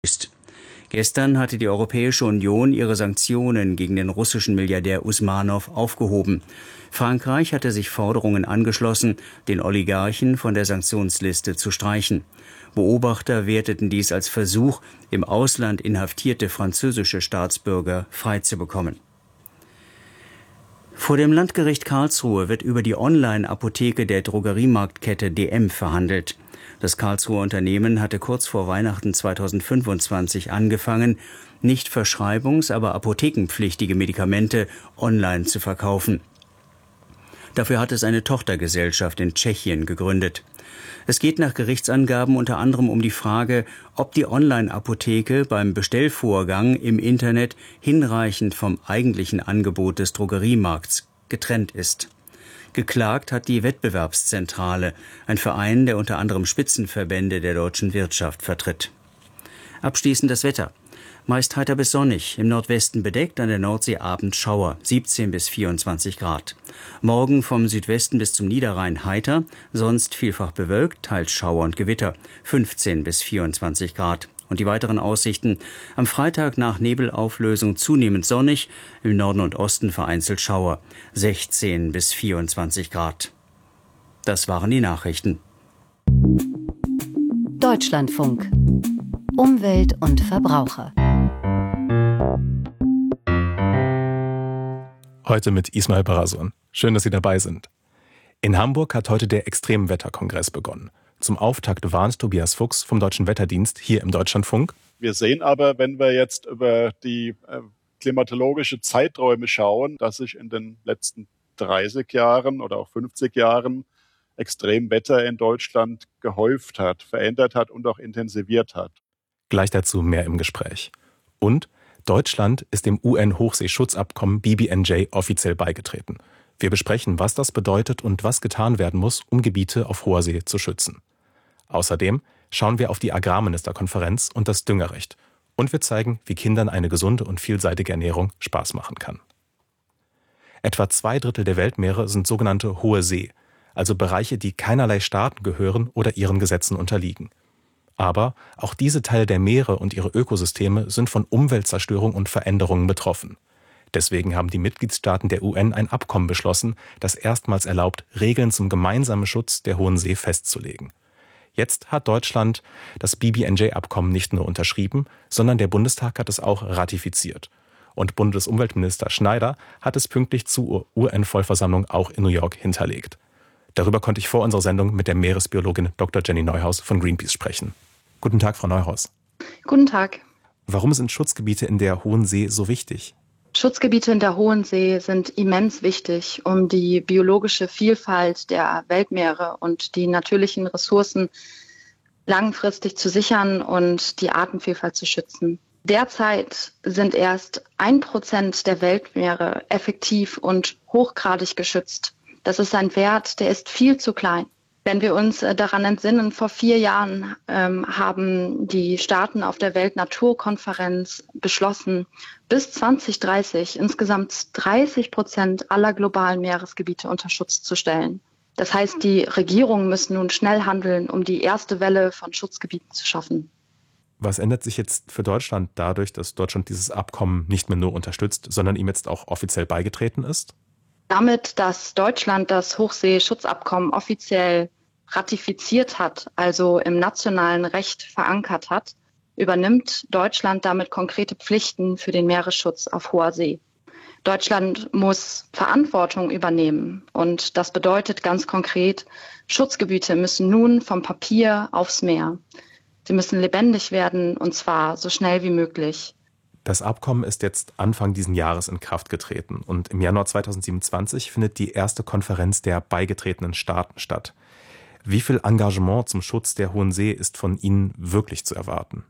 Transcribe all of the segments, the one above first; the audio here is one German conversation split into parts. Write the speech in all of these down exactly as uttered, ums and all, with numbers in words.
ist. Gestern hatte die Europäische Union ihre Sanktionen gegen den russischen Milliardär Usmanow aufgehoben. Frankreich hatte sich Forderungen angeschlossen, den Oligarchen von der Sanktionsliste zu streichen. Beobachter werteten dies als Versuch, im Ausland inhaftierte französische Staatsbürger freizubekommen. Vor dem Landgericht Karlsruhe wird über die Online-Apotheke der Drogeriemarktkette D M verhandelt. Das Karlsruher Unternehmen hatte kurz vor Weihnachten zweitausendfünfundzwanzig angefangen, nicht verschreibungs-, aber apothekenpflichtige Medikamente online zu verkaufen. Dafür hat es eine Tochtergesellschaft in Tschechien gegründet. Es geht nach Gerichtsangaben unter anderem um die Frage, ob die Online-Apotheke beim Bestellvorgang im Internet hinreichend vom eigentlichen Angebot des Drogeriemarkts getrennt ist. Geklagt hat die Wettbewerbszentrale, ein Verein, der unter anderem Spitzenverbände der deutschen Wirtschaft vertritt. Abschließend das Wetter. Meist heiter bis sonnig, im Nordwesten bedeckt, an der Nordsee abends Schauer, siebzehn bis vierundzwanzig Grad. Morgen vom Südwesten bis zum Niederrhein heiter, sonst vielfach bewölkt, teils Schauer und Gewitter, fünfzehn bis vierundzwanzig Grad. Und die weiteren Aussichten: am Freitag nach Nebelauflösung zunehmend sonnig, im Norden und Osten vereinzelt Schauer, sechzehn bis vierundzwanzig Grad. Das waren die Nachrichten. Deutschlandfunk. Umwelt und Verbraucher. Heute mit Ismail Barason. Schön, dass Sie dabei sind. In Hamburg hat heute der Extremwetterkongress begonnen. Zum Auftakt warnt Tobias Fuchs vom Deutschen Wetterdienst hier im Deutschlandfunk. Wir sehen aber, wenn wir jetzt über die äh, klimatologische Zeiträume schauen, dass sich in den letzten dreißig Jahren oder auch fünfzig Jahren Extremwetter in Deutschland gehäuft hat, verändert hat und auch intensiviert hat. Gleich dazu mehr im Gespräch. Und Deutschland ist dem U N-Hochseeschutzabkommen B B N J offiziell beigetreten. Wir besprechen, was das bedeutet und was getan werden muss, um Gebiete auf hoher See zu schützen. Außerdem schauen wir auf die Agrarministerkonferenz und das Düngerrecht. Und wir zeigen, wie Kindern eine gesunde und vielseitige Ernährung Spaß machen kann. Etwa zwei Drittel der Weltmeere sind sogenannte Hohe See, also Bereiche, die keinerlei Staaten gehören oder ihren Gesetzen unterliegen. Aber auch diese Teile der Meere und ihre Ökosysteme sind von Umweltzerstörung und Veränderungen betroffen. Deswegen haben die Mitgliedstaaten der U N ein Abkommen beschlossen, das erstmals erlaubt, Regeln zum gemeinsamen Schutz der Hohen See festzulegen. Jetzt hat Deutschland das B B N J-Abkommen nicht nur unterschrieben, sondern der Bundestag hat es auch ratifiziert. Und Bundesumweltminister Schneider hat es pünktlich zur U N-Vollversammlung auch in New York hinterlegt. Darüber konnte ich vor unserer Sendung mit der Meeresbiologin Doktor Jenny Neuhaus von Greenpeace sprechen. Guten Tag, Frau Neuhaus. Guten Tag. Warum sind Schutzgebiete in der Hohen See so wichtig? Schutzgebiete in der Hohen See sind immens wichtig, um die biologische Vielfalt der Weltmeere und die natürlichen Ressourcen langfristig zu sichern und die Artenvielfalt zu schützen. Derzeit sind erst ein Prozent der Weltmeere effektiv und hochgradig geschützt. Das ist ein Wert, der ist viel zu klein. Wenn wir uns daran entsinnen, vor vier Jahren ähm, haben die Staaten auf der Weltnaturkonferenz beschlossen, bis zwanzig dreißig insgesamt dreißig Prozent aller globalen Meeresgebiete unter Schutz zu stellen. Das heißt, die Regierungen müssen nun schnell handeln, um die erste Welle von Schutzgebieten zu schaffen. Was ändert sich jetzt für Deutschland dadurch, dass Deutschland dieses Abkommen nicht mehr nur unterstützt, sondern ihm jetzt auch offiziell beigetreten ist? Damit, dass Deutschland das Hochseeschutzabkommen offiziell ratifiziert hat, also im nationalen Recht verankert hat, übernimmt Deutschland damit konkrete Pflichten für den Meeresschutz auf hoher See. Deutschland muss Verantwortung übernehmen und das bedeutet ganz konkret, Schutzgebiete müssen nun vom Papier aufs Meer. Sie müssen lebendig werden und zwar so schnell wie möglich. Das Abkommen ist jetzt Anfang diesen Jahres in Kraft getreten und im Januar zweitausendsiebenundzwanzig findet die erste Konferenz der beigetretenen Staaten statt. Wie viel Engagement zum Schutz der Hohen See ist von Ihnen wirklich zu erwarten?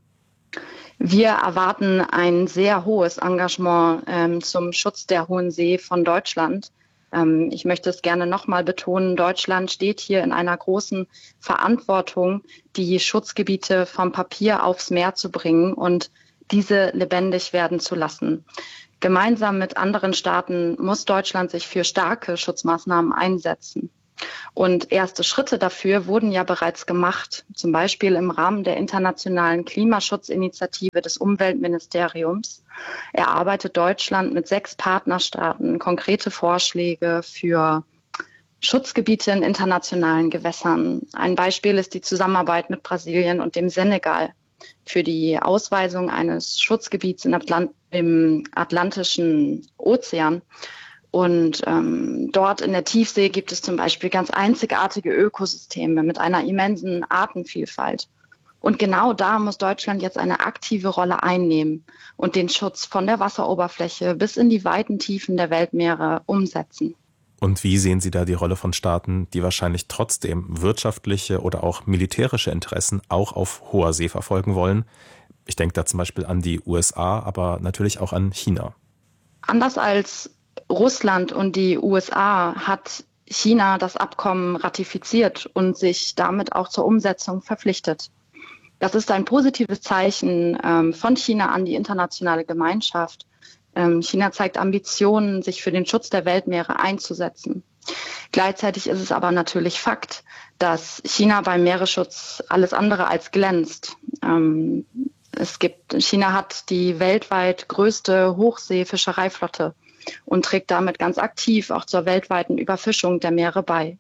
Wir erwarten ein sehr hohes Engagement ähm, zum Schutz der Hohen See von Deutschland. Ähm, ich möchte es gerne nochmal betonen, Deutschland steht hier in einer großen Verantwortung, die Schutzgebiete vom Papier aufs Meer zu bringen und diese lebendig werden zu lassen. Gemeinsam mit anderen Staaten muss Deutschland sich für starke Schutzmaßnahmen einsetzen. Und erste Schritte dafür wurden ja bereits gemacht, zum Beispiel im Rahmen der internationalen Klimaschutzinitiative des Umweltministeriums erarbeitet Deutschland mit sechs Partnerstaaten konkrete Vorschläge für Schutzgebiete in internationalen Gewässern. Ein Beispiel ist die Zusammenarbeit mit Brasilien und dem Senegal für die Ausweisung eines Schutzgebiets in Atlant- im Atlantischen Ozean. Und ähm, dort in der Tiefsee gibt es zum Beispiel ganz einzigartige Ökosysteme mit einer immensen Artenvielfalt. Und genau da muss Deutschland jetzt eine aktive Rolle einnehmen und den Schutz von der Wasseroberfläche bis in die weiten Tiefen der Weltmeere umsetzen. Und wie sehen Sie da die Rolle von Staaten, die wahrscheinlich trotzdem wirtschaftliche oder auch militärische Interessen auch auf hoher See verfolgen wollen? Ich denke da zum Beispiel an die U S A, aber natürlich auch an China. Anders als Russland und die U S A hat China das Abkommen ratifiziert und sich damit auch zur Umsetzung verpflichtet. Das ist ein positives Zeichen ähm, von China an die internationale Gemeinschaft. Ähm, China zeigt Ambitionen, sich für den Schutz der Weltmeere einzusetzen. Gleichzeitig ist es aber natürlich Fakt, dass China beim Meeresschutz alles andere als glänzt. Ähm, es gibt, China hat die weltweit größte Hochseefischereiflotte und trägt damit ganz aktiv auch zur weltweiten Überfischung der Meere bei.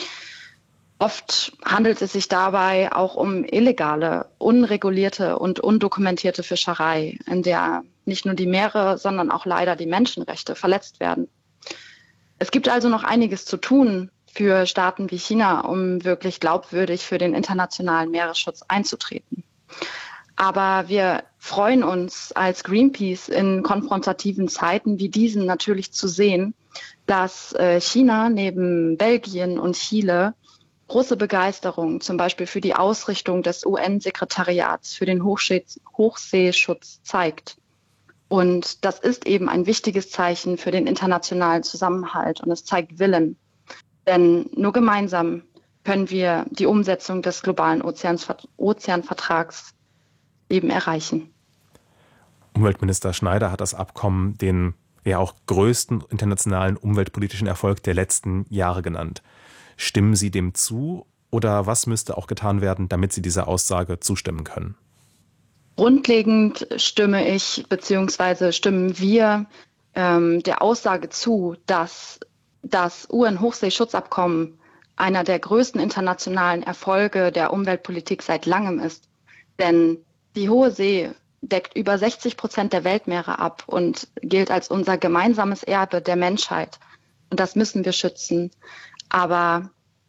Oft handelt es sich dabei auch um illegale, unregulierte und undokumentierte Fischerei, in der nicht nur die Meere, sondern auch leider die Menschenrechte verletzt werden. Es gibt also noch einiges zu tun für Staaten wie China, um wirklich glaubwürdig für den internationalen Meeresschutz einzutreten. Aber wir freuen uns als Greenpeace in konfrontativen Zeiten wie diesen natürlich zu sehen, dass China neben Belgien und Chile große Begeisterung zum Beispiel für die Ausrichtung des U N-Sekretariats für den Hochsee- Hochseeschutz zeigt. Und das ist eben ein wichtiges Zeichen für den internationalen Zusammenhalt und es zeigt Willen. Denn nur gemeinsam können wir die Umsetzung des globalen Ozeans- Ozeanvertrags eben erreichen. Umweltminister Schneider hat das Abkommen den ja auch größten internationalen umweltpolitischen Erfolg der letzten Jahre genannt. Stimmen Sie dem zu oder was müsste auch getan werden, damit Sie dieser Aussage zustimmen können? Grundlegend stimme ich bzw. stimmen wir ähm, der Aussage zu, dass das U N-Hochseeschutzabkommen einer der größten internationalen Erfolge der Umweltpolitik seit langem ist. Denn die Hohe See deckt über sechzig Prozent der Weltmeere ab und gilt als unser gemeinsames Erbe der Menschheit. Und das müssen wir schützen. Aber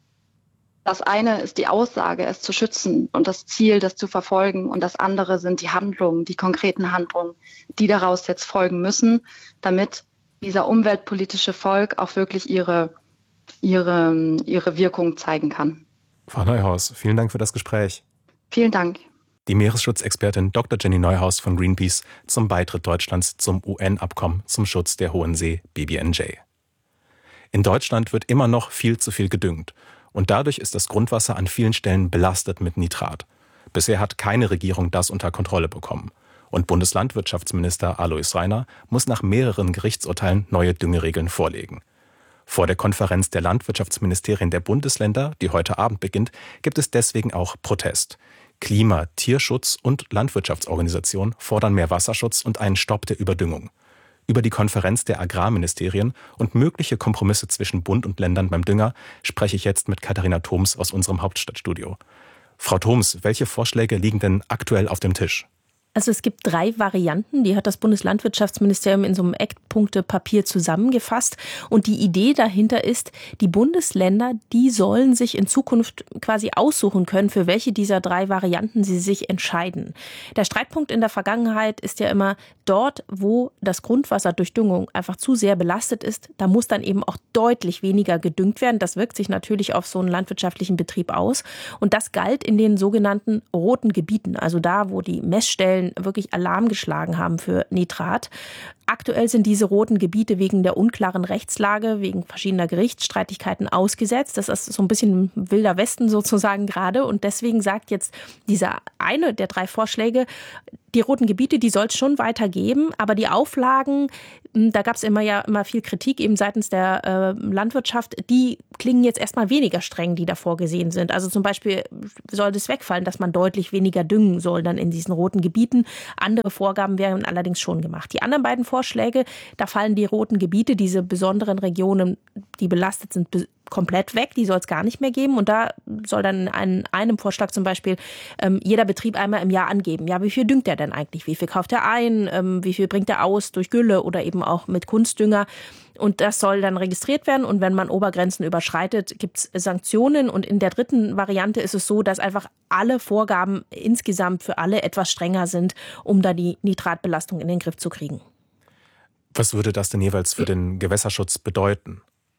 das eine ist die Aussage, es zu schützen und das Ziel, das zu verfolgen. Und das andere sind die Handlungen, die konkreten Handlungen, die daraus jetzt folgen müssen, damit dieser umweltpolitische Erfolg auch wirklich ihre, ihre, ihre Wirkung zeigen kann. Frau Neuhaus, vielen Dank für das Gespräch. Vielen Dank. Die Meeresschutzexpertin Doktor Jenny Neuhaus von Greenpeace zum Beitritt Deutschlands zum U N-Abkommen zum Schutz der Hohen See B B N J. In Deutschland wird immer noch viel zu viel gedüngt. Und dadurch ist das Grundwasser an vielen Stellen belastet mit Nitrat. Bisher hat keine Regierung das unter Kontrolle bekommen. Und Bundeslandwirtschaftsminister Alois Rainer muss nach mehreren Gerichtsurteilen neue Düngeregeln vorlegen. Vor der Konferenz der Landwirtschaftsministerien der Bundesländer, die heute Abend beginnt, gibt es deswegen auch Protest. Klima-, Tierschutz- und Landwirtschaftsorganisationen fordern mehr Wasserschutz und einen Stopp der Überdüngung. Über die Konferenz der Agrarministerien und mögliche Kompromisse zwischen Bund und Ländern beim Dünger spreche ich jetzt mit Katharina Thoms aus unserem Hauptstadtstudio. Frau Thoms, welche Vorschläge liegen denn aktuell auf dem Tisch? Also es gibt drei Varianten, die hat das Bundeslandwirtschaftsministerium in so einem Eckpunktepapier zusammengefasst. Und die Idee dahinter ist, die Bundesländer, die sollen sich in Zukunft quasi aussuchen können, für welche dieser drei Varianten sie sich entscheiden. Der Streitpunkt in der Vergangenheit ist ja immer, dort, wo das Grundwasser durch Düngung einfach zu sehr belastet ist, da muss dann eben auch deutlich weniger gedüngt werden. Das wirkt sich natürlich auf so einen landwirtschaftlichen Betrieb aus. Und das galt in den sogenannten roten Gebieten, also da, wo die Messstellen wirklich Alarm geschlagen haben für Nitrat. Aktuell sind diese roten Gebiete wegen der unklaren Rechtslage, wegen verschiedener Gerichtsstreitigkeiten ausgesetzt. Das ist so ein bisschen wilder Westen sozusagen gerade. Und deswegen sagt jetzt dieser eine der drei Vorschläge, Die roten Gebiete, die soll es schon weiter geben, aber die Auflagen, da gab es immer ja immer viel Kritik eben seitens der äh, Landwirtschaft, die klingen jetzt erstmal weniger streng, die da vorgesehen sind. Also zum Beispiel soll das wegfallen, dass man deutlich weniger düngen soll dann in diesen roten Gebieten. Andere Vorgaben werden allerdings schon gemacht. Die anderen beiden Vorschläge, da fallen die roten Gebiete, diese besonderen Regionen, die belastet sind, komplett weg, die soll es gar nicht mehr geben. Und da soll dann in einem, einem Vorschlag zum Beispiel ähm, jeder Betrieb einmal im Jahr angeben, ja, wie viel düngt er denn eigentlich, wie viel kauft er ein, ähm, wie viel bringt er aus durch Gülle oder eben auch mit Kunstdünger. Und das soll dann registriert werden. Und wenn man Obergrenzen überschreitet, gibt es Sanktionen. Und in der dritten Variante ist es so, dass einfach alle Vorgaben insgesamt für alle etwas strenger sind, um da die Nitratbelastung in den Griff zu kriegen. Was würde das denn jeweils für den Gewässerschutz bedeuten?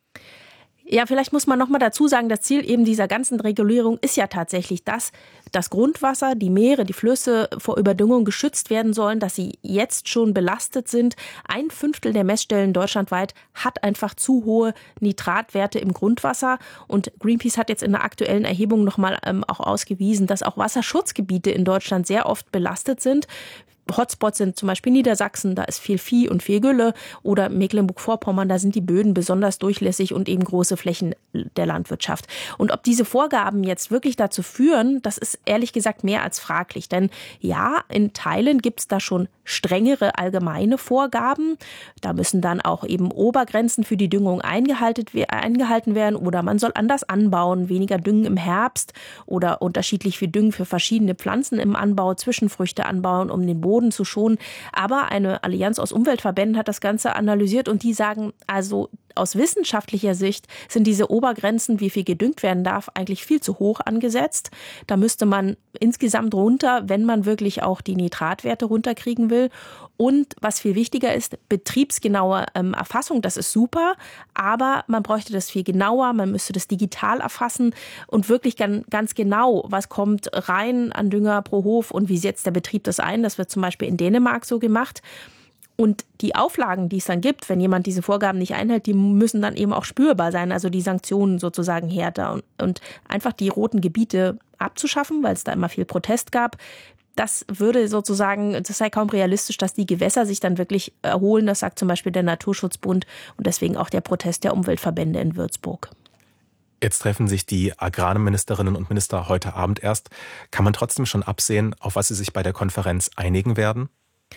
Ja, vielleicht muss man noch mal dazu sagen, das Ziel eben dieser ganzen Regulierung ist ja tatsächlich, dass das Grundwasser, die Meere, die Flüsse vor Überdüngung geschützt werden sollen, dass sie jetzt schon belastet sind. Ein Fünftel der Messstellen deutschlandweit hat einfach zu hohe Nitratwerte im Grundwasser. Und Greenpeace hat jetzt in der aktuellen Erhebung noch mal ähm, auch ausgewiesen, dass auch Wasserschutzgebiete in Deutschland sehr oft belastet sind. Hotspots sind zum Beispiel Niedersachsen, da ist viel Vieh und viel Gülle, oder Mecklenburg-Vorpommern, da sind die Böden besonders durchlässig und eben große Flächen der Landwirtschaft. Und ob diese Vorgaben jetzt wirklich dazu führen, das ist ehrlich gesagt mehr als fraglich. Denn ja, in Teilen gibt es da schon strengere allgemeine Vorgaben. Da müssen dann auch eben Obergrenzen für die Düngung eingehalten werden, oder man soll anders anbauen, weniger düngen im Herbst oder unterschiedlich viel düngen für verschiedene Pflanzen im Anbau, Zwischenfrüchte anbauen, um den Boden zu schonen. Aber eine Allianz aus Umweltverbänden hat das Ganze analysiert und die sagen, also aus wissenschaftlicher Sicht sind diese Obergrenzen, wie viel gedüngt werden darf, eigentlich viel zu hoch angesetzt. Da müsste man insgesamt runter, wenn man wirklich auch die Nitratwerte runterkriegen will. Und was viel wichtiger ist, betriebsgenaue ähm, Erfassung, das ist super, aber man bräuchte das viel genauer, man müsste das digital erfassen und wirklich ganz, ganz genau, was kommt rein an Dünger pro Hof und wie setzt der Betrieb das ein. Das wird zum Beispiel in Dänemark so gemacht. Und die Auflagen, die es dann gibt, wenn jemand diese Vorgaben nicht einhält, die müssen dann eben auch spürbar sein, also die Sanktionen sozusagen härter. Und, und einfach die roten Gebiete abzuschaffen, weil es da immer viel Protest gab, das würde sozusagen, das sei kaum realistisch, dass die Gewässer sich dann wirklich erholen. Das sagt zum Beispiel der Naturschutzbund und deswegen auch der Protest der Umweltverbände in Würzburg. Jetzt treffen sich die Agrarministerinnen und Minister heute Abend erst. Kann man trotzdem schon absehen, auf was sie sich bei der Konferenz einigen werden?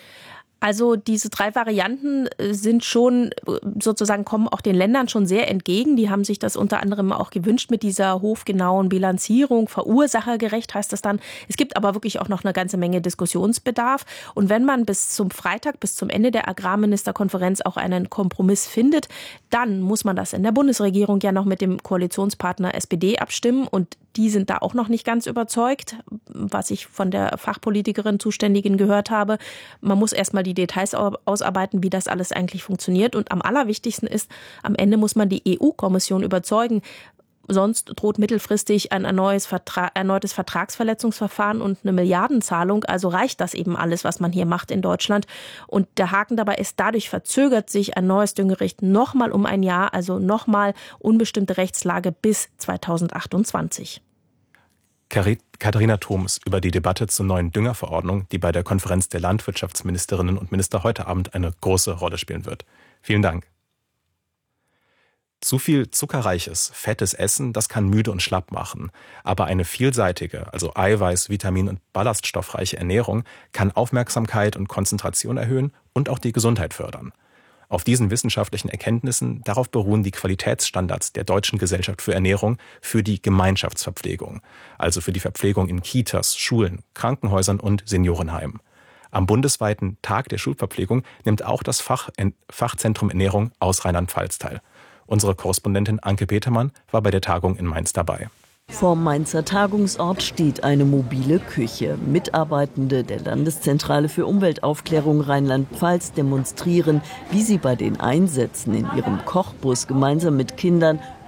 Also diese drei Varianten sind schon sozusagen, kommen auch den Ländern schon sehr entgegen. Die haben sich das unter anderem auch gewünscht mit dieser hofgenauen Bilanzierung. Verursachergerecht heißt das dann. Es gibt aber wirklich auch noch eine ganze Menge Diskussionsbedarf. Und wenn man bis zum Freitag, bis zum Ende der Agrarministerkonferenz auch einen Kompromiss findet, dann muss man das in der Bundesregierung ja noch mit dem Koalitionspartner S P D abstimmen. Und die sind da auch noch nicht ganz überzeugt, was ich von der Fachpolitikerin Zuständigen gehört habe. Man muss erstmal die Details ausarbeiten, wie das alles eigentlich funktioniert. Und am allerwichtigsten ist, am Ende muss man die E U-Kommission überzeugen. Sonst droht mittelfristig ein erneutes, Vertra- erneutes Vertragsverletzungsverfahren und eine Milliardenzahlung. Also reicht das eben alles, was man hier macht in Deutschland. Und der Haken dabei ist, dadurch verzögert sich ein neues Dünggericht nochmal um ein Jahr, also nochmal unbestimmte Rechtslage bis zweitausendachtundzwanzig. Katharina Thoms über die Debatte zur neuen Düngerverordnung, die bei der Konferenz der Landwirtschaftsministerinnen und Minister heute Abend eine große Rolle spielen wird. Vielen Dank. Zu viel zuckerreiches, fettes Essen, das kann müde und schlapp machen. Aber eine vielseitige, also eiweiß-, vitamin- und ballaststoffreiche Ernährung kann Aufmerksamkeit und Konzentration erhöhen und auch die Gesundheit fördern. Auf diesen wissenschaftlichen Erkenntnissen, darauf beruhen die Qualitätsstandards der Deutschen Gesellschaft für Ernährung für die Gemeinschaftsverpflegung, also für die Verpflegung in Kitas, Schulen, Krankenhäusern und Seniorenheimen. Am bundesweiten Tag der Schulverpflegung nimmt auch das Fach, Fachzentrum Ernährung aus Rheinland-Pfalz teil. Unsere Korrespondentin Anke Petermann war bei der Tagung in Mainz dabei. Vorm Mainzer Tagungsort steht eine mobile Küche. Mitarbeitende der Landeszentrale für Umweltaufklärung Rheinland-Pfalz demonstrieren, wie sie bei den Einsätzen in ihrem Kochbus gemeinsam mit Kindern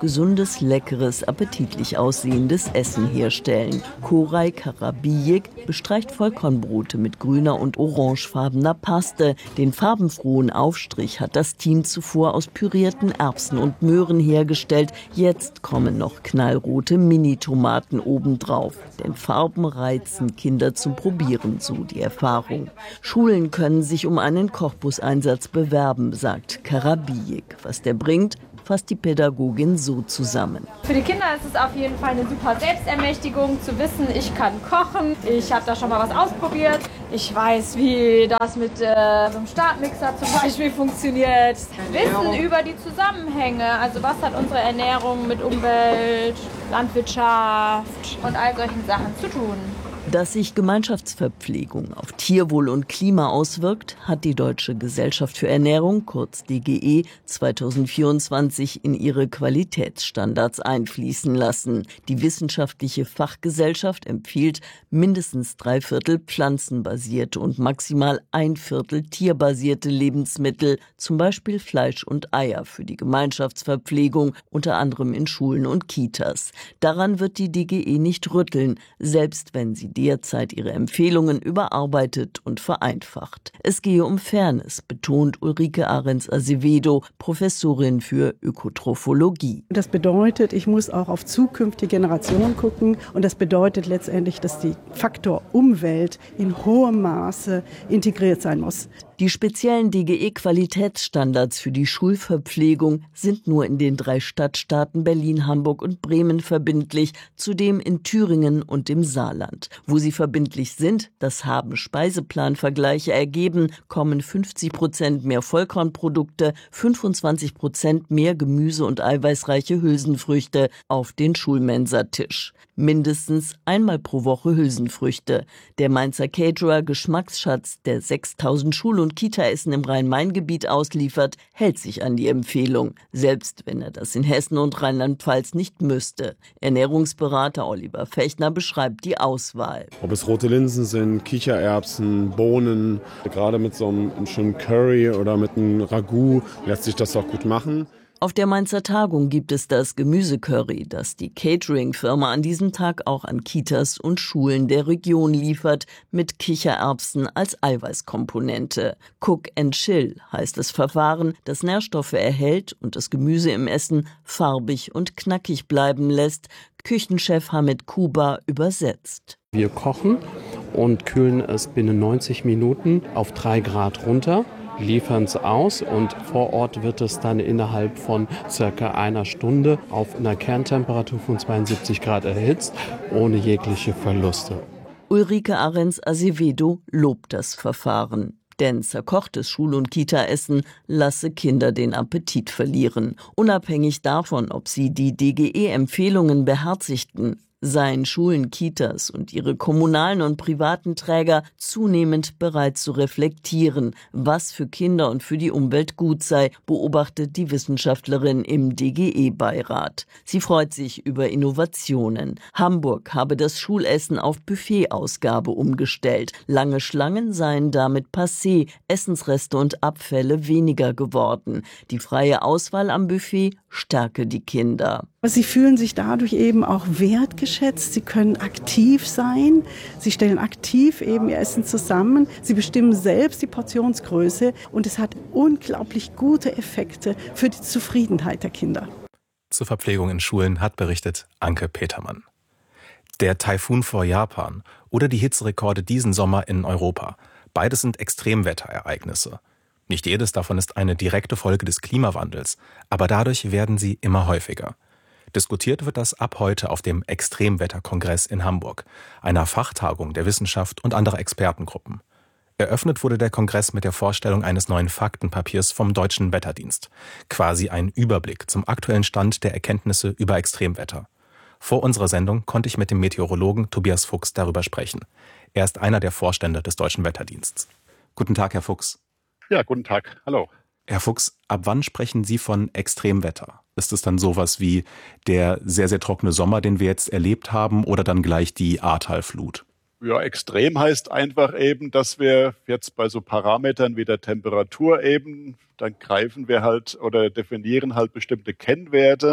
gesundes, leckeres, appetitlich aussehendes Essen herstellen. Koray Karabiyik bestreicht Vollkornbrote mit grüner und orangefarbener Paste. Den farbenfrohen Aufstrich hat das Team zuvor aus pürierten Erbsen und Möhren hergestellt. Jetzt kommen noch knallrote Mini-Tomaten obendrauf. Denn Farben reizen Kinder zum Probieren, so die Erfahrung. Schulen können sich um einen Kochbuseinsatz bewerben, sagt Karabiyik. Was der bringt, fasst die Pädagogin so zusammen. Für die Kinder ist es auf jeden Fall eine super Selbstermächtigung, zu wissen, ich kann kochen. Ich habe da schon mal was ausprobiert. Ich weiß, wie das mit äh, so einem Stabmixer zum Beispiel funktioniert. Wissen über die Zusammenhänge, also was hat unsere Ernährung mit Umwelt, Landwirtschaft und all solchen Sachen zu tun. Dass sich Gemeinschaftsverpflegung auf Tierwohl und Klima auswirkt, hat die Deutsche Gesellschaft für Ernährung, kurz D G E, zweitausendvierundzwanzig in ihre Qualitätsstandards einfließen lassen. Die wissenschaftliche Fachgesellschaft empfiehlt mindestens drei Viertel pflanzenbasierte und maximal ein Viertel tierbasierte Lebensmittel, zum Beispiel Fleisch und Eier für die Gemeinschaftsverpflegung, unter anderem in Schulen und Kitas. Daran wird die D G E nicht rütteln, selbst wenn sie derzeit ihre Empfehlungen überarbeitet und vereinfacht. Es gehe um Fairness, betont Ulrike Ahrens-Azevedo, Professorin für Ökotrophologie. Das bedeutet, ich muss auch auf zukünftige Generationen gucken und das bedeutet letztendlich, dass der Faktor Umwelt in hohem Maße integriert sein muss. Die speziellen D G E-Qualitätsstandards für die Schulverpflegung sind nur in den drei Stadtstaaten Berlin, Hamburg und Bremen verbindlich, zudem in Thüringen und im Saarland. Wo sie verbindlich sind, das haben Speiseplanvergleiche ergeben, kommen fünfzig Prozent mehr Vollkornprodukte, fünfundzwanzig Prozent mehr Gemüse und eiweißreiche Hülsenfrüchte auf den Schulmensatisch. Mindestens einmal pro Woche Hülsenfrüchte. Der Mainzer Caterer Geschmacksschatz, der sechstausend Schul- und Kita-Essen im Rhein-Main-Gebiet ausliefert, hält sich an die Empfehlung, selbst wenn er das in Hessen und Rheinland-Pfalz nicht müsste. Ernährungsberater Oliver Fechner beschreibt die Auswahl. Ob es rote Linsen sind, Kichererbsen, Bohnen, gerade mit so einem schönen Curry oder mit einem Ragout lässt sich das auch gut machen. Auf der Mainzer Tagung gibt es das Gemüsecurry, das die Catering-Firma an diesem Tag auch an Kitas und Schulen der Region liefert, mit Kichererbsen als Eiweißkomponente. Cook and Chill heißt das Verfahren, das Nährstoffe erhält und das Gemüse im Essen farbig und knackig bleiben lässt. Küchenchef Hamid Kuba übersetzt. Wir kochen und kühlen es binnen neunzig Minuten auf drei Grad runter, liefern es aus und vor Ort wird es dann innerhalb von circa einer Stunde auf einer Kerntemperatur von zweiundsiebzig Grad erhitzt, ohne jegliche Verluste. Ulrike Ahrens-Azevedo lobt das Verfahren. Denn zerkochtes Schul- und Kita-Essen lasse Kinder den Appetit verlieren. Unabhängig davon, ob sie die D G E-Empfehlungen beherzigten, seien Schulen, Kitas und ihre kommunalen und privaten Träger zunehmend bereit zu reflektieren, was für Kinder und für die Umwelt gut sei, beobachtet die Wissenschaftlerin im D G E-Beirat. Sie freut sich über Innovationen. Hamburg habe das Schulessen auf Buffetausgabe umgestellt. Lange Schlangen seien damit passé, Essensreste und Abfälle weniger geworden. Die freie Auswahl am Buffet stärke die Kinder. Sie fühlen sich dadurch eben auch wertgeschätzt, sie können aktiv sein, sie stellen aktiv eben ihr Essen zusammen, sie bestimmen selbst die Portionsgröße und es hat unglaublich gute Effekte für die Zufriedenheit der Kinder. Zur Verpflegung in Schulen hat berichtet Anke Petermann. Der Taifun vor Japan oder die Hitzerekorde diesen Sommer in Europa. Beides sind Extremwetterereignisse. Nicht jedes davon ist eine direkte Folge des Klimawandels, aber dadurch werden sie immer häufiger. Diskutiert wird das ab heute auf dem Extremwetterkongress in Hamburg, einer Fachtagung der Wissenschaft und anderer Expertengruppen. Eröffnet wurde der Kongress mit der Vorstellung eines neuen Faktenpapiers vom Deutschen Wetterdienst, quasi ein Überblick zum aktuellen Stand der Erkenntnisse über Extremwetter. Vor unserer Sendung konnte ich mit dem Meteorologen Tobias Fuchs darüber sprechen. Er ist einer der Vorstände des Deutschen Wetterdienstes. Guten Tag, Herr Fuchs. Ja, guten Tag. Hallo. Herr Fuchs, ab wann sprechen Sie von Extremwetter? Ist es dann sowas wie der sehr, sehr trockene Sommer, den wir jetzt erlebt haben, oder dann gleich die Ahrtal-Flut? Ja, extrem heißt einfach eben, dass wir jetzt bei so Parametern wie der Temperatur eben, dann greifen wir halt oder definieren halt bestimmte Kennwerte.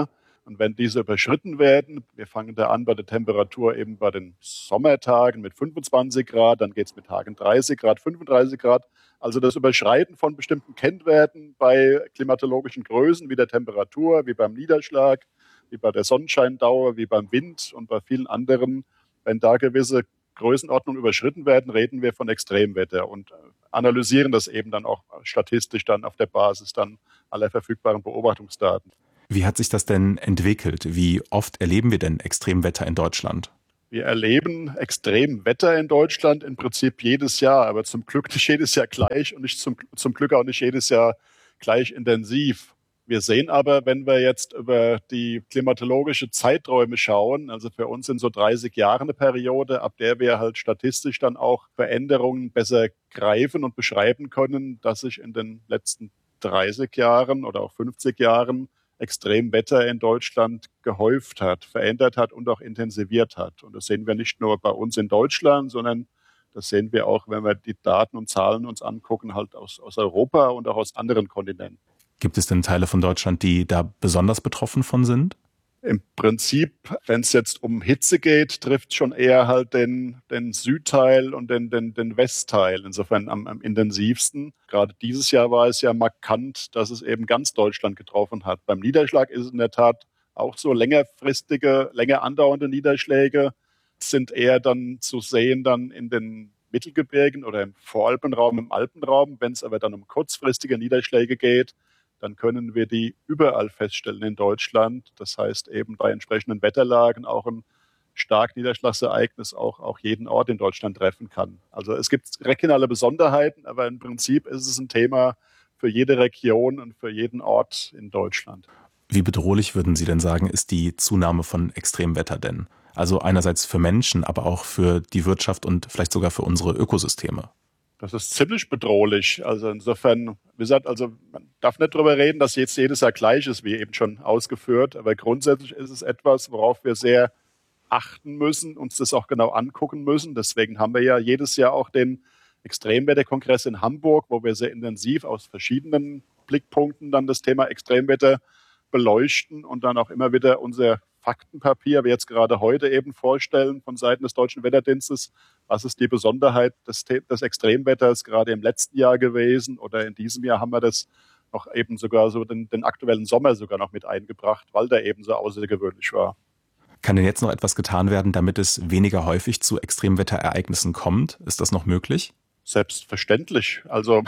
Und wenn diese überschritten werden, wir fangen da an bei der Temperatur eben bei den Sommertagen mit fünfundzwanzig Grad, dann geht es mit Tagen dreißig Grad, fünfunddreißig Grad. Also das Überschreiten von bestimmten Kennwerten bei klimatologischen Größen wie der Temperatur, wie beim Niederschlag, wie bei der Sonnenscheindauer, wie beim Wind und bei vielen anderen, wenn da gewisse Größenordnungen überschritten werden, reden wir von Extremwetter und analysieren das eben dann auch statistisch dann auf der Basis dann aller verfügbaren Beobachtungsdaten. Wie hat sich das denn entwickelt? Wie oft erleben wir denn Extremwetter in Deutschland? Wir erleben Extremwetter in Deutschland im Prinzip jedes Jahr, aber zum Glück nicht jedes Jahr gleich und nicht zum, zum Glück auch nicht jedes Jahr gleich intensiv. Wir sehen aber, wenn wir jetzt über die klimatologische Zeiträume schauen, also für uns sind so dreißig Jahre eine Periode, ab der wir halt statistisch dann auch Veränderungen besser greifen und beschreiben können, dass sich in den letzten dreißig Jahren oder auch fünfzig Jahren Extremwetter in Deutschland gehäuft hat, verändert hat und auch intensiviert hat. Und das sehen wir nicht nur bei uns in Deutschland, sondern das sehen wir auch, wenn wir die Daten und Zahlen uns angucken, halt aus, aus Europa und auch aus anderen Kontinenten. Gibt es denn Teile von Deutschland, die da besonders betroffen von sind? Im Prinzip, wenn es jetzt um Hitze geht, trifft schon eher halt den, den Südteil und den, den, den Westteil. Insofern am, am intensivsten. Gerade dieses Jahr war es ja markant, dass es eben ganz Deutschland getroffen hat. Beim Niederschlag ist es in der Tat auch so, längerfristige, länger andauernde Niederschläge sind eher dann zu sehen dann in den Mittelgebirgen oder im Voralpenraum, im Alpenraum. Wenn es aber dann um kurzfristige Niederschläge geht, dann können wir die überall feststellen in Deutschland. Das heißt eben bei entsprechenden Wetterlagen auch ein Starkniederschlagsereignis auch, auch jeden Ort in Deutschland treffen kann. Also es gibt regionale Besonderheiten, aber im Prinzip ist es ein Thema für jede Region und für jeden Ort in Deutschland. Wie bedrohlich würden Sie denn sagen, ist die Zunahme von Extremwetter denn? Also einerseits für Menschen, aber auch für die Wirtschaft und vielleicht sogar für unsere Ökosysteme. Das ist ziemlich bedrohlich. Also insofern, wie gesagt, also man darf nicht darüber reden, dass jetzt jedes Jahr gleich ist, wie eben schon ausgeführt. Aber grundsätzlich ist es etwas, worauf wir sehr achten müssen, uns das auch genau angucken müssen. Deswegen haben wir ja jedes Jahr auch den Extremwetterkongress in Hamburg, wo wir sehr intensiv aus verschiedenen Blickpunkten dann das Thema Extremwetter beleuchten und dann auch immer wieder unser Faktenpapier, wie jetzt gerade heute eben vorstellen von Seiten des Deutschen Wetterdienstes, was ist die Besonderheit des, des Extremwetters gerade im letzten Jahr gewesen oder in diesem Jahr haben wir das noch eben sogar so den, den aktuellen Sommer sogar noch mit eingebracht, weil der eben so außergewöhnlich war. Kann denn jetzt noch etwas getan werden, damit es weniger häufig zu Extremwetterereignissen kommt? Ist das noch möglich? Selbstverständlich. Also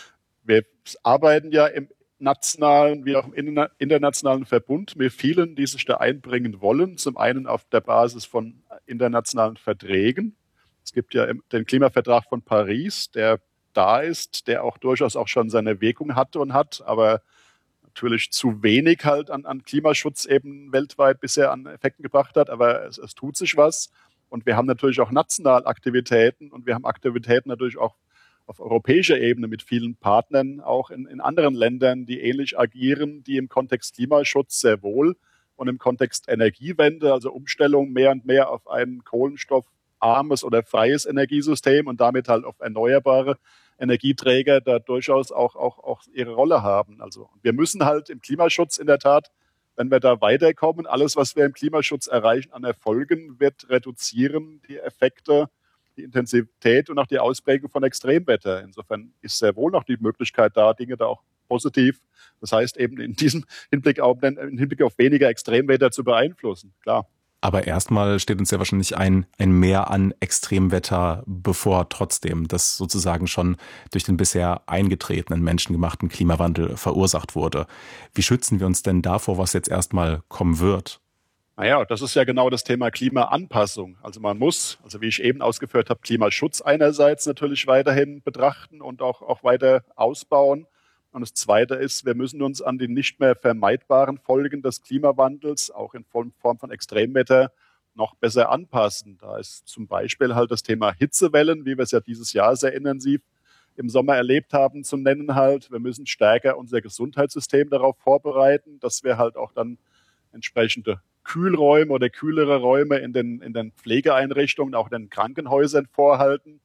wir arbeiten ja im nationalen wie auch im internationalen Verbund mit vielen, die sich da einbringen wollen. Zum einen auf der Basis von internationalen Verträgen. Es gibt ja den Klimavertrag von Paris, der da ist, der auch durchaus auch schon seine Wirkung hatte und hat, aber natürlich zu wenig halt an, an Klimaschutz eben weltweit bisher an Effekten gebracht hat. Aber es, es tut sich was. Und wir haben natürlich auch national Aktivitäten und wir haben Aktivitäten natürlich auch auf europäischer Ebene mit vielen Partnern, auch in, in anderen Ländern, die ähnlich agieren, die im Kontext Klimaschutz sehr wohl und im Kontext Energiewende, also Umstellung mehr und mehr auf ein kohlenstoffarmes oder freies Energiesystem und damit halt auf erneuerbare Energieträger da durchaus auch, auch, auch ihre Rolle haben. Also wir müssen halt im Klimaschutz in der Tat, wenn wir da weiterkommen, alles, was wir im Klimaschutz erreichen an Erfolgen, wird reduzieren die Effekte, die Intensität und auch die Ausprägung von Extremwetter. Insofern ist sehr wohl noch die Möglichkeit da, Dinge da auch positiv, das heißt eben in diesem Hinblick auf, im Hinblick auf weniger Extremwetter zu beeinflussen, klar. Aber erstmal steht uns ja wahrscheinlich ein, ein Mehr an Extremwetter bevor trotzdem, das sozusagen schon durch den bisher eingetretenen menschengemachten Klimawandel verursacht wurde. Wie schützen wir uns denn davor, was jetzt erstmal kommen wird? Naja, das ist ja genau das Thema Klimaanpassung. Also man muss, also wie ich eben ausgeführt habe, Klimaschutz einerseits natürlich weiterhin betrachten und auch, auch weiter ausbauen. Und das Zweite ist, wir müssen uns an die nicht mehr vermeidbaren Folgen des Klimawandels, auch in Form von Extremwetter, noch besser anpassen. Da ist zum Beispiel halt das Thema Hitzewellen, wie wir es ja dieses Jahr sehr intensiv im Sommer erlebt haben, zu nennen halt. Wir müssen stärker unser Gesundheitssystem darauf vorbereiten, dass wir halt auch dann entsprechende Kühlräume oder kühlere Räume in den, in den Pflegeeinrichtungen, auch in den Krankenhäusern vorhalten.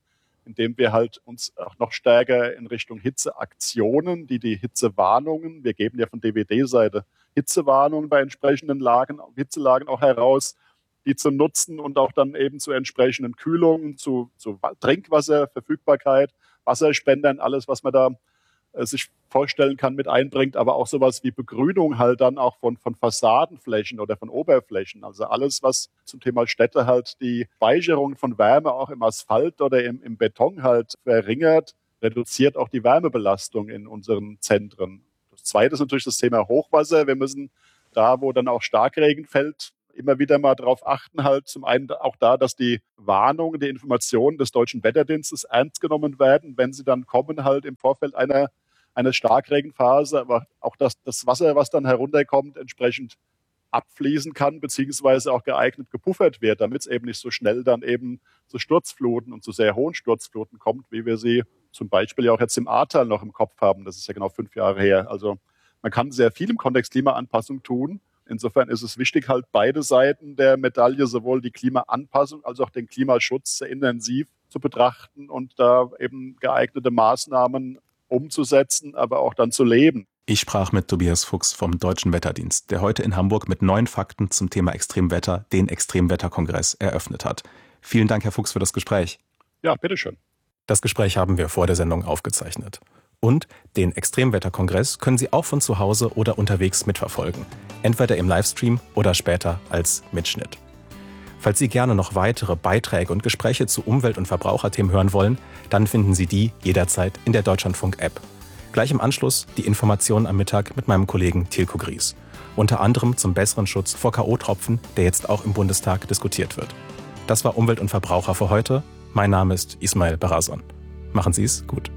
indem wir halt uns auch noch stärker in Richtung Hitzeaktionen, die die Hitzewarnungen, wir geben ja von D W D-Seite Hitzewarnungen bei entsprechenden Lagen, Hitzelagen auch heraus, die zu nutzen und auch dann eben zu entsprechenden Kühlungen, zu, zu Trinkwasserverfügbarkeit, Wasserspendern, alles, was man da äh, sich vorstellen kann, mit einbringt, aber auch sowas wie Begrünung halt dann auch von, von Fassadenflächen oder von Oberflächen. Also alles, was zum Thema Städte halt die Speicherung von Wärme auch im Asphalt oder im, im Beton halt verringert, reduziert auch die Wärmebelastung in unseren Zentren. Das Zweite ist natürlich das Thema Hochwasser. Wir müssen da, wo dann auch Starkregen fällt, immer wieder mal darauf achten, halt zum einen auch da, dass die Warnungen, die Informationen des Deutschen Wetterdienstes ernst genommen werden, wenn sie dann kommen, halt im Vorfeld einer eine Starkregenphase, aber auch, dass das Wasser, was dann herunterkommt, entsprechend abfließen kann, beziehungsweise auch geeignet gepuffert wird, damit es eben nicht so schnell dann eben zu Sturzfluten und zu sehr hohen Sturzfluten kommt, wie wir sie zum Beispiel ja auch jetzt im Ahrtal noch im Kopf haben. Das ist ja genau fünf Jahre her. Also man kann sehr viel im Kontext Klimaanpassung tun. Insofern ist es wichtig, halt beide Seiten der Medaille, sowohl die Klimaanpassung als auch den Klimaschutz sehr intensiv zu betrachten und da eben geeignete Maßnahmen umzusetzen, aber auch dann zu leben. Ich sprach mit Tobias Fuchs vom Deutschen Wetterdienst, der heute in Hamburg mit neuen Fakten zum Thema Extremwetter den Extremwetterkongress eröffnet hat. Vielen Dank, Herr Fuchs, für das Gespräch. Ja, bitteschön. Das Gespräch haben wir vor der Sendung aufgezeichnet. Und den Extremwetterkongress können Sie auch von zu Hause oder unterwegs mitverfolgen. Entweder im Livestream oder später als Mitschnitt. Falls Sie gerne noch weitere Beiträge und Gespräche zu Umwelt- und Verbraucherthemen hören wollen, dann finden Sie die jederzeit in der Deutschlandfunk-App. Gleich im Anschluss die Informationen am Mittag mit meinem Kollegen Tilko Gries. Unter anderem zum besseren Schutz vor K O-Tropfen, der jetzt auch im Bundestag diskutiert wird. Das war Umwelt und Verbraucher für heute. Mein Name ist Ismail Barason. Machen Sie es gut.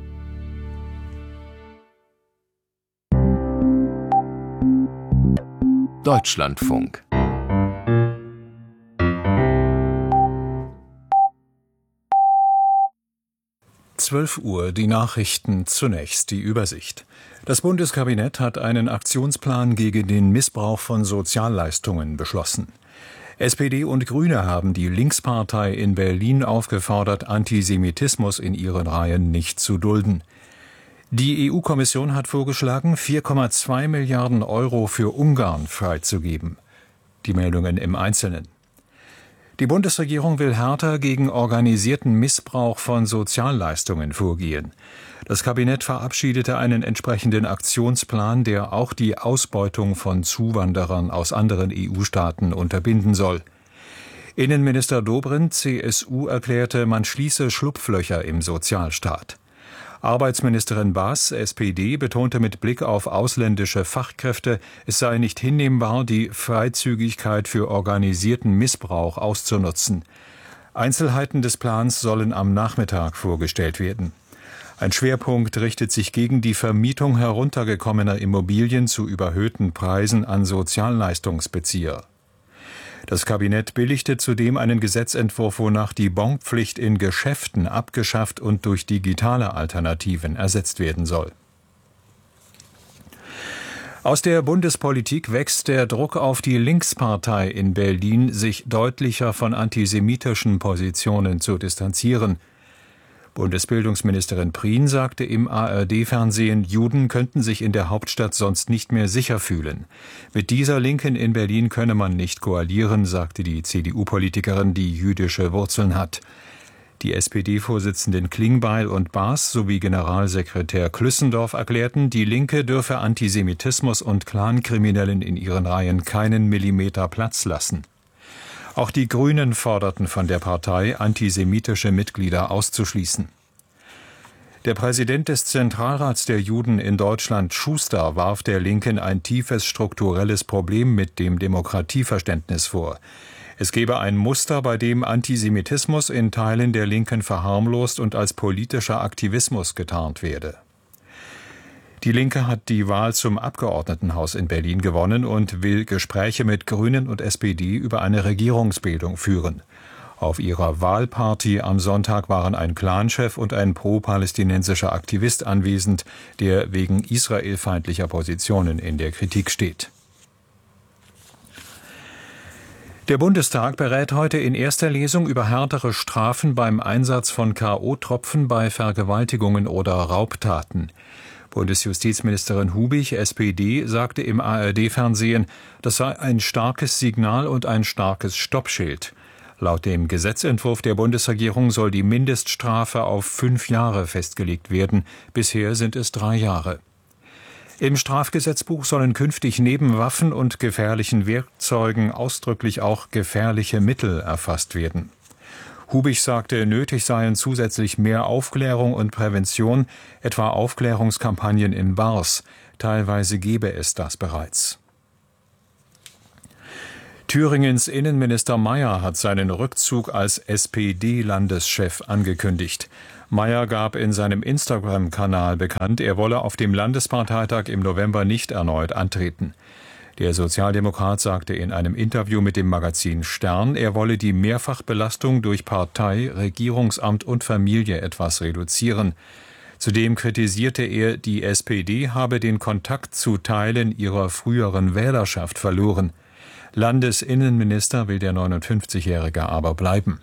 Deutschlandfunk. zwölf Uhr, die Nachrichten, zunächst die Übersicht. Das Bundeskabinett hat einen Aktionsplan gegen den Missbrauch von Sozialleistungen beschlossen. S P D und Grüne haben die Linkspartei in Berlin aufgefordert, Antisemitismus in ihren Reihen nicht zu dulden. Die E U-Kommission hat vorgeschlagen, vier Komma zwei Milliarden Euro für Ungarn freizugeben. Die Meldungen im Einzelnen. Die Bundesregierung will härter gegen organisierten Missbrauch von Sozialleistungen vorgehen. Das Kabinett verabschiedete einen entsprechenden Aktionsplan, der auch die Ausbeutung von Zuwanderern aus anderen E U-Staaten unterbinden soll. Innenminister Dobrindt, C S U, erklärte, man schließe Schlupflöcher im Sozialstaat. Arbeitsministerin Baas, S P D, betonte mit Blick auf ausländische Fachkräfte, es sei nicht hinnehmbar, die Freizügigkeit für organisierten Missbrauch auszunutzen. Einzelheiten des Plans sollen am Nachmittag vorgestellt werden. Ein Schwerpunkt richtet sich gegen die Vermietung heruntergekommener Immobilien zu überhöhten Preisen an Sozialleistungsbezieher. Das Kabinett billigte zudem einen Gesetzentwurf, wonach die Bonpflicht in Geschäften abgeschafft und durch digitale Alternativen ersetzt werden soll. Aus der Bundespolitik wächst der Druck auf die Linkspartei in Berlin, sich deutlicher von antisemitischen Positionen zu distanzieren. Bundesbildungsministerin Prien sagte im A R D-Fernsehen, Juden könnten sich in der Hauptstadt sonst nicht mehr sicher fühlen. Mit dieser Linken in Berlin könne man nicht koalieren, sagte die C D U-Politikerin, die jüdische Wurzeln hat. Die S P D-Vorsitzenden Klingbeil und Baas sowie Generalsekretär Klüssendorf erklärten, die Linke dürfe Antisemitismus und Clankriminellen in ihren Reihen keinen Millimeter Platz lassen. Auch die Grünen forderten von der Partei, antisemitische Mitglieder auszuschließen. Der Präsident des Zentralrats der Juden in Deutschland, Schuster, warf der Linken ein tiefes strukturelles Problem mit dem Demokratieverständnis vor. Es gebe ein Muster, bei dem Antisemitismus in Teilen der Linken verharmlost und als politischer Aktivismus getarnt werde. Die Linke hat die Wahl zum Abgeordnetenhaus in Berlin gewonnen und will Gespräche mit Grünen und S P D über eine Regierungsbildung führen. Auf ihrer Wahlparty am Sonntag waren ein Clanchef und ein pro-palästinensischer Aktivist anwesend, der wegen israelfeindlicher Positionen in der Kritik steht. Der Bundestag berät heute in erster Lesung über härtere Strafen beim Einsatz von K O-Tropfen bei Vergewaltigungen oder Raubtaten. Bundesjustizministerin Hubich, S P D, sagte im A R D-Fernsehen, das sei ein starkes Signal und ein starkes Stoppschild. Laut dem Gesetzentwurf der Bundesregierung soll die Mindeststrafe auf fünf Jahre festgelegt werden. Bisher sind es drei Jahre. Im Strafgesetzbuch sollen künftig neben Waffen und gefährlichen Werkzeugen ausdrücklich auch gefährliche Mittel erfasst werden. Hubich sagte, nötig seien zusätzlich mehr Aufklärung und Prävention, etwa Aufklärungskampagnen in Bars. Teilweise gebe es das bereits. Thüringens Innenminister Mayer hat seinen Rückzug als S P D-Landeschef angekündigt. Mayer gab in seinem Instagram-Kanal bekannt, er wolle auf dem Landesparteitag im November nicht erneut antreten. Der Sozialdemokrat sagte in einem Interview mit dem Magazin Stern, er wolle die Mehrfachbelastung durch Partei, Regierungsamt und Familie etwas reduzieren. Zudem kritisierte er, die S P D habe den Kontakt zu Teilen ihrer früheren Wählerschaft verloren. Landesinnenminister will der neunundfünfzigjährige aber bleiben.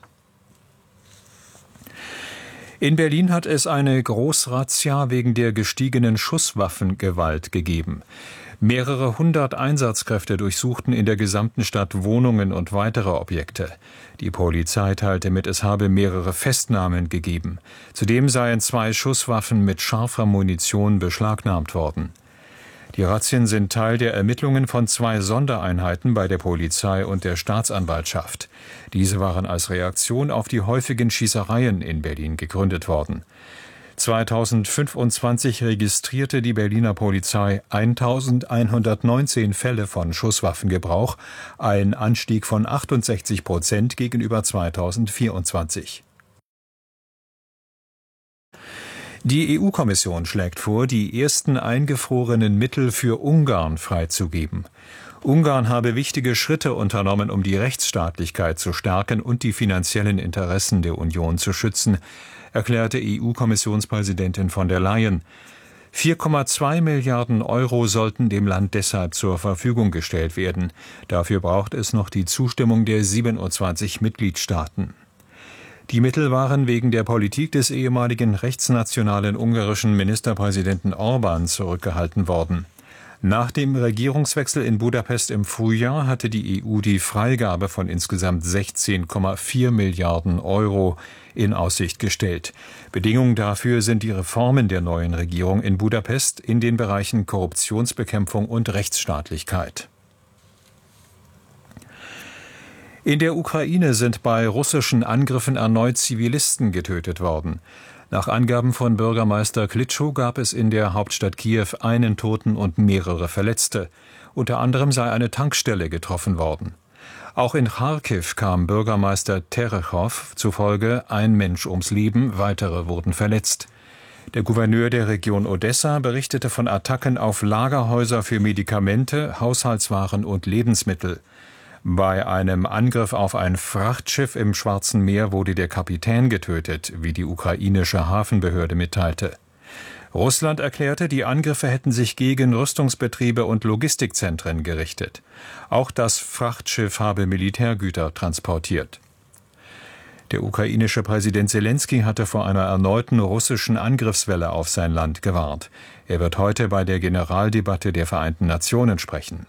In Berlin hat es eine Großrazzia wegen der gestiegenen Schusswaffengewalt gegeben. Mehrere hundert Einsatzkräfte durchsuchten in der gesamten Stadt Wohnungen und weitere Objekte. Die Polizei teilte mit, es habe mehrere Festnahmen gegeben. Zudem seien zwei Schusswaffen mit scharfer Munition beschlagnahmt worden. Die Razzien sind Teil der Ermittlungen von zwei Sondereinheiten bei der Polizei und der Staatsanwaltschaft. Diese waren als Reaktion auf die häufigen Schießereien in Berlin gegründet worden. zweitausendfünfundzwanzig registrierte die Berliner Polizei eintausendeinhundertneunzehn Fälle von Schusswaffengebrauch, ein Anstieg von achtundsechzig Prozent gegenüber zweitausendvierundzwanzig. Die E U-Kommission schlägt vor, die ersten eingefrorenen Mittel für Ungarn freizugeben. Ungarn habe wichtige Schritte unternommen, um die Rechtsstaatlichkeit zu stärken und die finanziellen Interessen der Union zu schützen, erklärte E U-Kommissionspräsidentin von der Leyen. vier Komma zwei Milliarden Euro sollten dem Land deshalb zur Verfügung gestellt werden. Dafür braucht es noch die Zustimmung der siebenundzwanzig Mitgliedstaaten. Die Mittel waren wegen der Politik des ehemaligen rechtsnationalen ungarischen Ministerpräsidenten Orbán zurückgehalten worden. Nach dem Regierungswechsel in Budapest im Frühjahr hatte die E U die Freigabe von insgesamt sechzehn Komma vier Milliarden Euro in Aussicht gestellt. Bedingung dafür sind die Reformen der neuen Regierung in Budapest in den Bereichen Korruptionsbekämpfung und Rechtsstaatlichkeit. In der Ukraine sind bei russischen Angriffen erneut Zivilisten getötet worden. Nach Angaben von Bürgermeister Klitschow gab es in der Hauptstadt Kiew einen Toten und mehrere Verletzte. Unter anderem sei eine Tankstelle getroffen worden. Auch in Charkiw kam Bürgermeister Terechow zufolge ein Mensch ums Leben, weitere wurden verletzt. Der Gouverneur der Region Odessa berichtete von Attacken auf Lagerhäuser für Medikamente, Haushaltswaren und Lebensmittel. Bei einem Angriff auf ein Frachtschiff im Schwarzen Meer wurde der Kapitän getötet, wie die ukrainische Hafenbehörde mitteilte. Russland erklärte, die Angriffe hätten sich gegen Rüstungsbetriebe und Logistikzentren gerichtet. Auch das Frachtschiff habe Militärgüter transportiert. Der ukrainische Präsident Selenskyj hatte vor einer erneuten russischen Angriffswelle auf sein Land gewarnt. Er wird heute bei der Generaldebatte der Vereinten Nationen sprechen.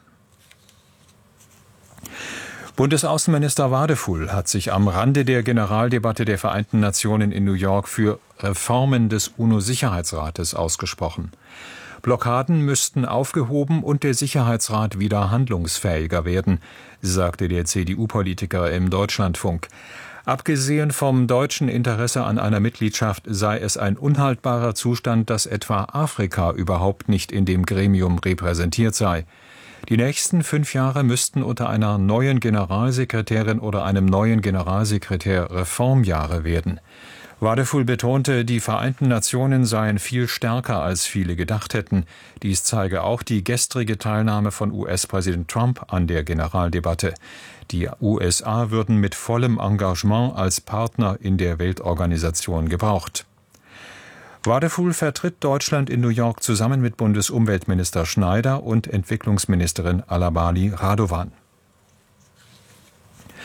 Bundesaußenminister Wadefuhl hat sich am Rande der Generaldebatte der Vereinten Nationen in New York für Reformen des UNO-Sicherheitsrates ausgesprochen. Blockaden müssten aufgehoben und der Sicherheitsrat wieder handlungsfähiger werden, sagte der C D U-Politiker im Deutschlandfunk. Abgesehen vom deutschen Interesse an einer Mitgliedschaft sei es ein unhaltbarer Zustand, dass etwa Afrika überhaupt nicht in dem Gremium repräsentiert sei. Die nächsten fünf Jahre müssten unter einer neuen Generalsekretärin oder einem neuen Generalsekretär Reformjahre werden. Wadefuhl betonte, die Vereinten Nationen seien viel stärker, als viele gedacht hätten. Dies zeige auch die gestrige Teilnahme von U S-Präsident Trump an der Generaldebatte. Die U S A würden mit vollem Engagement als Partner in der Weltorganisation gebraucht. Wadefuhl vertritt Deutschland in New York zusammen mit Bundesumweltminister Schneider und Entwicklungsministerin Alabali Radovan.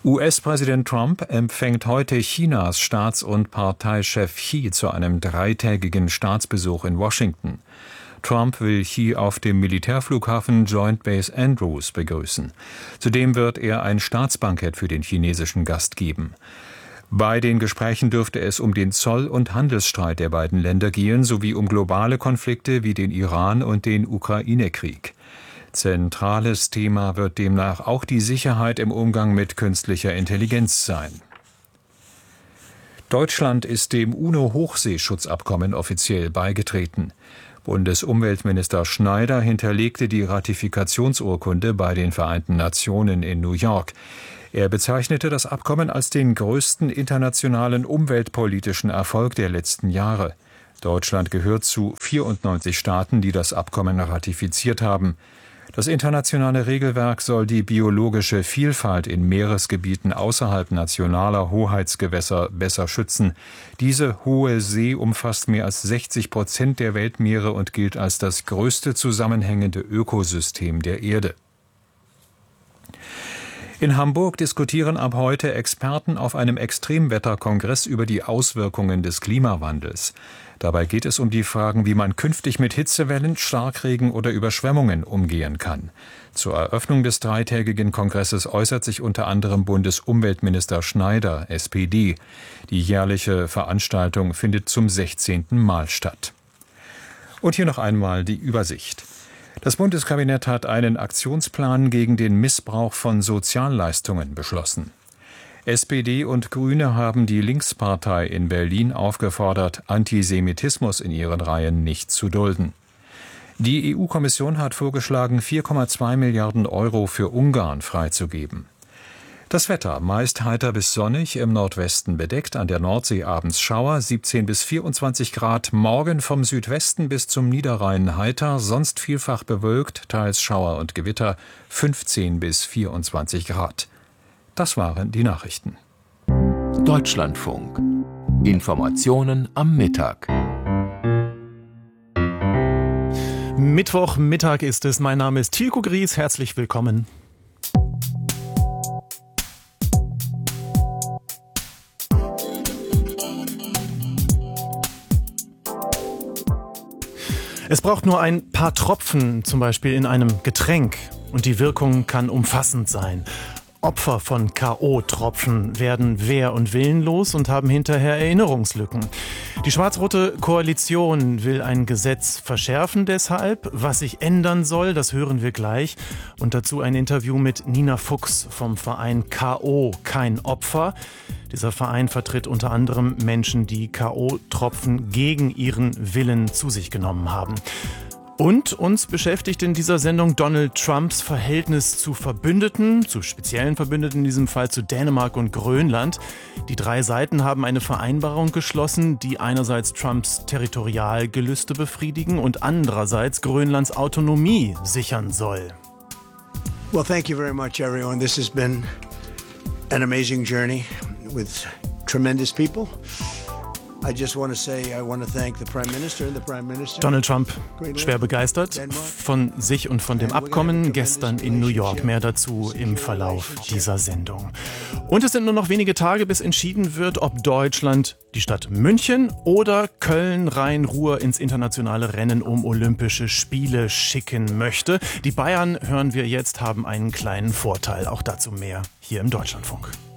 U S-Präsident Trump empfängt heute Chinas Staats- und Parteichef Xi zu einem dreitägigen Staatsbesuch in Washington. Trump will Xi auf dem Militärflughafen Joint Base Andrews begrüßen. Zudem wird er ein Staatsbankett für den chinesischen Gast geben. Bei den Gesprächen dürfte es um den Zoll- und Handelsstreit der beiden Länder gehen, sowie um globale Konflikte wie den Iran- und den Ukraine-Krieg. Zentrales Thema wird demnach auch die Sicherheit im Umgang mit künstlicher Intelligenz sein. Deutschland ist dem UNO-Hochseeschutzabkommen offiziell beigetreten. Bundesumweltminister Schneider hinterlegte die Ratifikationsurkunde bei den Vereinten Nationen in New York. Er bezeichnete das Abkommen als den größten internationalen umweltpolitischen Erfolg der letzten Jahre. Deutschland gehört zu vierundneunzig Staaten, die das Abkommen ratifiziert haben. Das internationale Regelwerk soll die biologische Vielfalt in Meeresgebieten außerhalb nationaler Hoheitsgewässer besser schützen. Diese hohe See umfasst mehr als sechzig Prozent der Weltmeere und gilt als das größte zusammenhängende Ökosystem der Erde. In Hamburg diskutieren ab heute Experten auf einem Extremwetterkongress über die Auswirkungen des Klimawandels. Dabei geht es um die Fragen, wie man künftig mit Hitzewellen, Starkregen oder Überschwemmungen umgehen kann. Zur Eröffnung des dreitägigen Kongresses äußert sich unter anderem Bundesumweltminister Schneider, S P D. Die jährliche Veranstaltung findet zum sechzehnten Mal statt. Und hier noch einmal die Übersicht. Das Bundeskabinett hat einen Aktionsplan gegen den Missbrauch von Sozialleistungen beschlossen. S P D und Grüne haben die Linkspartei in Berlin aufgefordert, Antisemitismus in ihren Reihen nicht zu dulden. Die E U-Kommission hat vorgeschlagen, vier Komma zwei Milliarden Euro für Ungarn freizugeben. Das Wetter meist heiter bis sonnig, im Nordwesten bedeckt, an der Nordsee abends Schauer, siebzehn bis vierundzwanzig Grad, morgen vom Südwesten bis zum Niederrhein heiter, sonst vielfach bewölkt, teils Schauer und Gewitter, fünfzehn bis vierundzwanzig Grad. Das waren die Nachrichten. Deutschlandfunk. Informationen am Mittag. Mittwochmittag ist es. Mein Name ist Tilko Gries. Herzlich willkommen. Es braucht nur ein paar Tropfen, zum Beispiel in einem Getränk, und die Wirkung kann umfassend sein. Opfer von K O-Tropfen werden wehr- und willenlos und haben hinterher Erinnerungslücken. Die schwarz-rote Koalition will ein Gesetz verschärfen deshalb. Was sich ändern soll, das hören wir gleich. Und dazu ein Interview mit Nina Fuchs vom Verein K O, kein Opfer. Dieser Verein vertritt unter anderem Menschen, die K O-Tropfen gegen ihren Willen zu sich genommen haben. Und uns beschäftigt in dieser Sendung Donald Trumps Verhältnis zu Verbündeten, zu speziellen Verbündeten, in diesem Fall zu Dänemark und Grönland. Die drei Seiten haben eine Vereinbarung geschlossen, die einerseits Trumps Territorialgelüste befriedigen und andererseits Grönlands Autonomie sichern soll. Well, thank you very much, everyone. This has been an amazing journey with tremendous people. Donald Trump schwer begeistert von sich und von dem Abkommen gestern in New York. Mehr dazu im Verlauf dieser Sendung. Und es sind nur noch wenige Tage, bis entschieden wird, ob Deutschland die Stadt München oder Köln, Rhein-Ruhr ins internationale Rennen um Olympische Spiele schicken möchte. Die Bayern, hören wir jetzt, haben einen kleinen Vorteil. Auch dazu mehr hier im Deutschlandfunk.